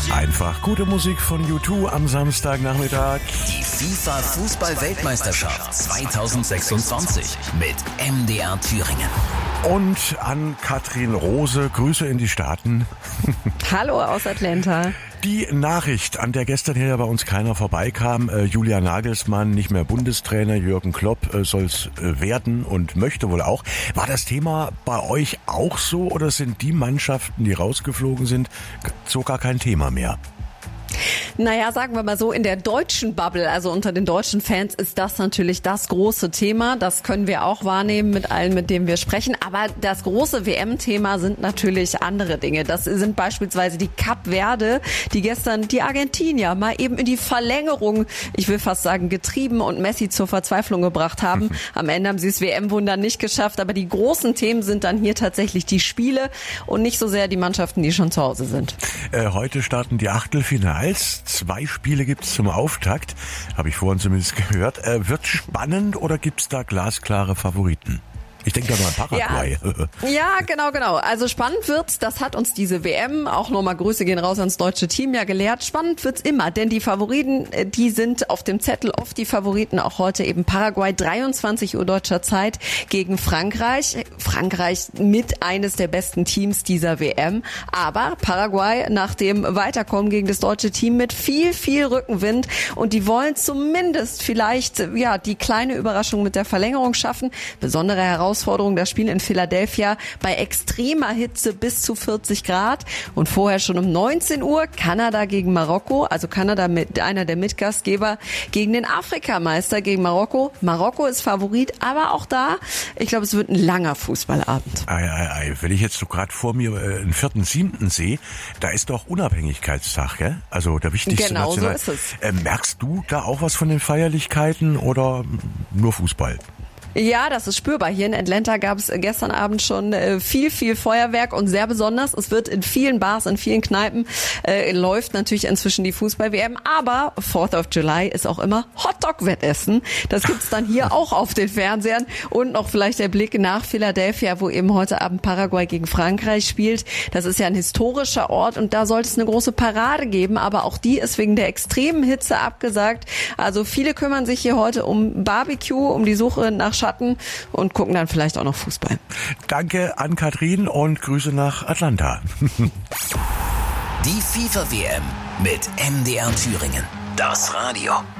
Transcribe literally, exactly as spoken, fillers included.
Einfach gute Musik von U zwei am Samstagnachmittag. Die FIFA-Fußball-Weltmeisterschaft zweitausendsechsundzwanzig mit M D R Thüringen. Und an Katrin Rose, Grüße in die Staaten. Hallo aus Atlanta. Die Nachricht, an der gestern hier bei uns keiner vorbeikam, äh, Julian Nagelsmann, nicht mehr Bundestrainer, Jürgen Klopp äh, soll es äh, werden und möchte wohl auch. War das Thema bei euch auch so oder sind die Mannschaften, die rausgeflogen sind, so gar kein Thema mehr? Naja, sagen wir mal so, in der deutschen Bubble, also unter den deutschen Fans, ist das natürlich das große Thema. Das können wir auch wahrnehmen mit allen, mit denen wir sprechen. Aber das große W M-Thema sind natürlich andere Dinge. Das sind beispielsweise die Kap Verde, die gestern die Argentinier mal eben in die Verlängerung, ich will fast sagen, getrieben und Messi zur Verzweiflung gebracht haben. Am Ende haben sie das W M-Wunder nicht geschafft. Aber die großen Themen sind dann hier tatsächlich die Spiele und nicht so sehr die Mannschaften, die schon zu Hause sind. Äh, heute starten die Achtelfinals. Zwei Spiele gibt's zum Auftakt, habe ich vorhin zumindest gehört. Äh, wird spannend oder gibt's da glasklare Favoriten? Ich denke da mal an Paraguay. Ja, ja, genau, genau. Also spannend wird's, das hat uns diese W M, auch nochmal Grüße gehen raus ans deutsche Team, ja gelehrt. Spannend wird's immer, denn die Favoriten, die sind auf dem Zettel, oft die Favoriten, auch heute eben Paraguay, dreiundzwanzig Uhr deutscher Zeit gegen Frankreich. Frankreich mit eines der besten Teams dieser W M. Aber Paraguay nach dem Weiterkommen gegen das deutsche Team mit viel, viel Rückenwind. Und die wollen zumindest vielleicht, ja, die kleine Überraschung mit der Verlängerung schaffen. Besondere Herausforderung. Herausforderung, das Spiel in Philadelphia bei extremer Hitze bis zu vierzig Grad und vorher schon um neunzehn Uhr Kanada gegen Marokko, also Kanada mit einer der Mitgastgeber gegen den Afrikameister gegen Marokko. Marokko ist Favorit, aber auch da, ich glaube, es wird ein langer Fußballabend. Ei, ei, ei. Wenn ich jetzt so gerade vor mir äh, einen vierten siebten sehe, da ist doch Unabhängigkeitstag, gell? Also der wichtigste genau National. So ist es. Äh, merkst du da auch was von den Feierlichkeiten oder nur Fußball? Ja, das ist spürbar. Hier in Atlanta gab es gestern Abend schon äh, viel, viel Feuerwerk und sehr besonders. Es wird in vielen Bars, in vielen Kneipen äh, läuft natürlich inzwischen die Fußball-W M. Aber Fourth of July ist auch immer Hotdog-Wettessen. Das gibt's dann hier auch auf den Fernsehern. Und noch vielleicht der Blick nach Philadelphia, wo eben heute Abend Paraguay gegen Frankreich spielt. Das ist ja ein historischer Ort und da sollte es eine große Parade geben. Aber auch die ist wegen der extremen Hitze abgesagt. Also viele kümmern sich hier heute um Barbecue, um die Suche nach Schatten und gucken dann vielleicht auch noch Fußball. Danke an Katrin und Grüße nach Atlanta. Die FIFA-W M mit M D R Thüringen. Das Radio.